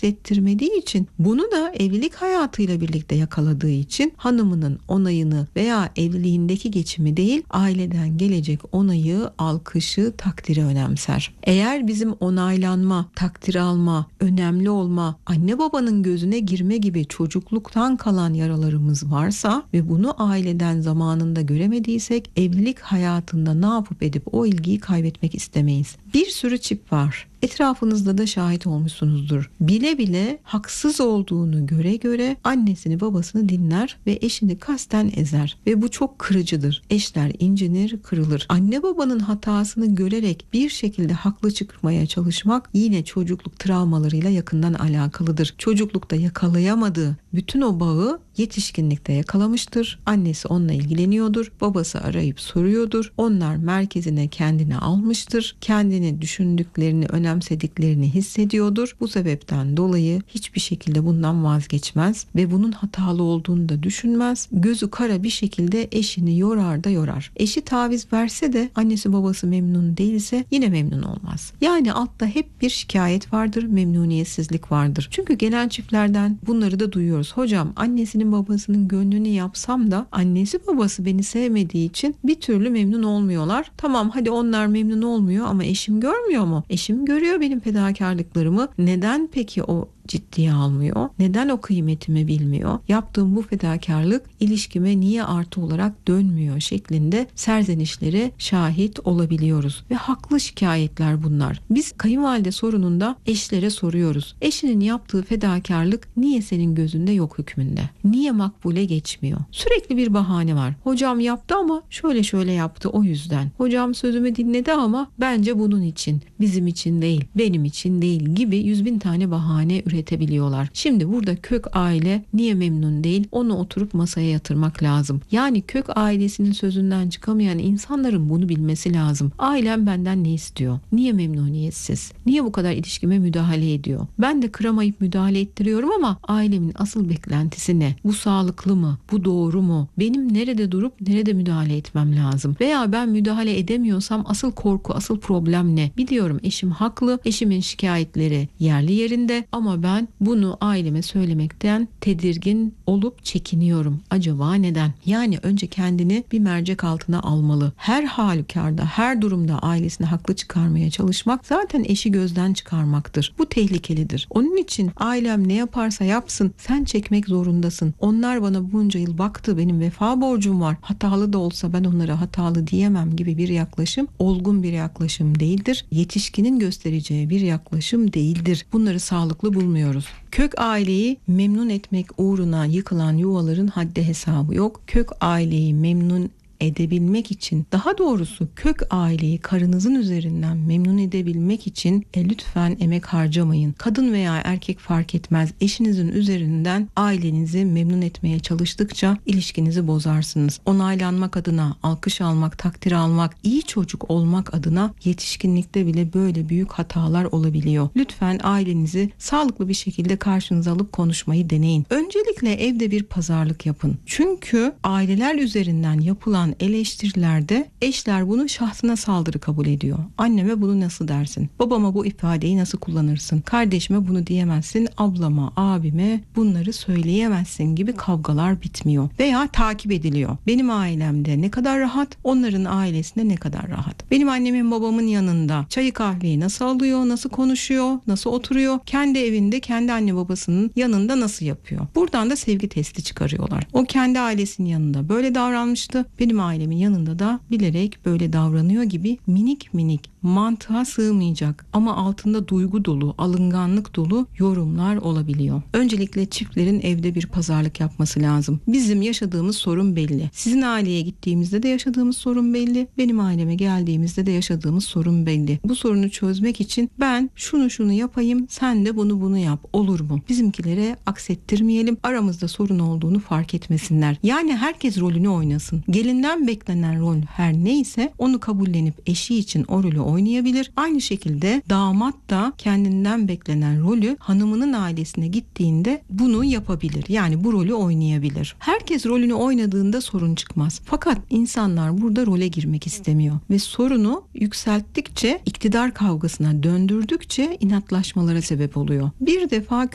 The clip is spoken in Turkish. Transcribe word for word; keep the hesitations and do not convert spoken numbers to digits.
hissettirmediği için, bunu da evlilik hayatıyla birlikte yakaladığı için hanımının onayını veya evliliğindeki geçimi değil, aileden gelecek onayı, alkışı, takdiri önemser. Eğer bizim onaylanma, takdir alma, önemli olma, anne babanın gözüne girme gibi çocukluktan kalan yaralarımız varsa ve bunu aileden zamanında göremediysek, evlilik hayatında ne yapıp edip o ilgiyi kaybetmek istemeyiz. Bir sürü çift var. Etrafınızda da şahit olmuşsunuzdur. Bile bile haksız olduğunu göre göre annesini babasını dinler ve eşini kasten ezer. Ve bu çok kırıcıdır. Eşler incinir, kırılır. Anne babanın hatasını görerek bir şekilde haklı çıkmaya çalışmak yine çocukluk travmalarıyla yakından alakalıdır. Çocuklukta yakalayamadığı bütün o bağı yetişkinlikte yakalamıştır. Annesi onunla ilgileniyordur. Babası arayıp soruyordur. Onlar merkezine kendini almıştır. Kendini düşündüklerini, önemsediklerini hissediyordur. Bu sebepten dolayı hiçbir şekilde bundan vazgeçmez ve bunun hatalı olduğunu da düşünmez. Gözü kara bir şekilde eşini yorar da yorar. Eşi taviz verse de annesi babası memnun değilse yine memnun olmaz. Yani altta hep bir şikayet vardır, memnuniyetsizlik vardır. Çünkü gelen çiftlerden bunları da duyuyoruz. Hocam, annesinin babasının gönlünü yapsam da annesi babası beni sevmediği için bir türlü memnun olmuyorlar. Tamam, hadi onlar memnun olmuyor ama eşim görmüyor mu? Eşim görüyor benim fedakarlıklarımı. Neden peki o ciddiye almıyor? Neden o kıymetimi bilmiyor? Yaptığım bu fedakarlık ilişkime niye artı olarak dönmüyor şeklinde serzenişlere şahit olabiliyoruz. Ve haklı şikayetler bunlar. Biz kayınvalide sorununda eşlere soruyoruz. Eşinin yaptığı fedakarlık niye senin gözünde yok hükmünde? Niye makbule geçmiyor? Sürekli bir bahane var. Hocam yaptı ama şöyle şöyle yaptı o yüzden. Hocam sözümü dinledi ama bence bunun için, bizim için değil, benim için değil gibi yüz bin tane bahane üretebiliyorlar. Şimdi burada kök aile niye memnun değil? Onu oturup masaya yatırmak lazım. Yani kök ailesinin sözünden çıkamayan insanların bunu bilmesi lazım. Ailem benden ne istiyor? Niye memnuniyetsiz? Niye bu kadar ilişkime müdahale ediyor? Ben de kıramayıp müdahale ettiriyorum ama ailemin asıl beklentisi ne? Bu sağlıklı mı? Bu doğru mu? Benim nerede durup nerede müdahale etmem lazım? Veya ben müdahale edemiyorsam asıl korku, asıl problem ne? Biliyorum eşim haklı. Eşimin şikayetleri yerli yerinde ama ben bunu aileme söylemekten tedirgin olup çekiniyorum. Acaba neden? Yani önce kendini bir mercek altına almalı. Her halükarda, her durumda ailesini haklı çıkarmaya çalışmak zaten eşi gözden çıkarmaktır. Bu tehlikelidir. Onun için ailem ne yaparsa yapsın sen çekmek zorundasın. Onlar bana bunca yıl baktı, benim vefa borcum var. Hatalı da olsa ben onlara hatalı diyemem gibi bir yaklaşım olgun bir yaklaşım değildir. Yetişkinin göstereceği bir yaklaşım değildir. Bunları sağlıklı bulmuyoruz. Kök aileyi memnun etmek uğruna yıkılan yuvaların haddi hesabı yok. Kök aileyi memnun edebilmek için, daha doğrusu kök aileyi karınızın üzerinden memnun edebilmek için e, lütfen emek harcamayın. Kadın veya erkek fark etmez. Eşinizin üzerinden ailenizi memnun etmeye çalıştıkça ilişkinizi bozarsınız. Onaylanmak adına, alkış almak, takdir almak, iyi çocuk olmak adına yetişkinlikte bile böyle büyük hatalar olabiliyor. Lütfen ailenizi sağlıklı bir şekilde karşınıza alıp konuşmayı deneyin. Öncelikle evde bir pazarlık yapın. Çünkü aileler üzerinden yapılan eleştirilerde eşler bunu şahsına saldırı kabul ediyor. Anneme bunu nasıl dersin? Babama bu ifadeyi nasıl kullanırsın? Kardeşime bunu diyemezsin. Ablama, abime bunları söyleyemezsin gibi kavgalar bitmiyor. Veya takip ediliyor. Benim ailemde ne kadar rahat, onların ailesinde ne kadar rahat. Benim annemin babamın yanında çayı kahveyi nasıl alıyor, nasıl konuşuyor, nasıl oturuyor? Kendi evinde kendi anne babasının yanında nasıl yapıyor? Buradan da sevgi testi çıkarıyorlar. O kendi ailesinin yanında böyle davranmıştı. Benim ailemin yanında da bilerek böyle davranıyor gibi minik minik mantığa sığmayacak ama altında duygu dolu, alınganlık dolu yorumlar olabiliyor. Öncelikle çiftlerin evde bir pazarlık yapması lazım. Bizim yaşadığımız sorun belli. Sizin aileye gittiğimizde de yaşadığımız sorun belli. Benim aileme geldiğimizde de yaşadığımız sorun belli. Bu sorunu çözmek için ben şunu şunu yapayım, sen de bunu bunu yap. Olur mu? Bizimkilere aksettirmeyelim. Aramızda sorun olduğunu fark etmesinler. Yani herkes rolünü oynasın. Gelinden beklenen rol her neyse onu kabullenip eşi için o rolü oynayabilir. Aynı şekilde damat da kendinden beklenen rolü hanımının ailesine gittiğinde bunu yapabilir. Yani bu rolü oynayabilir. Herkes rolünü oynadığında sorun çıkmaz. Fakat insanlar burada role girmek istemiyor ve sorunu yükselttikçe, iktidar kavgasına döndürdükçe inatlaşmalara sebep oluyor. Bir defa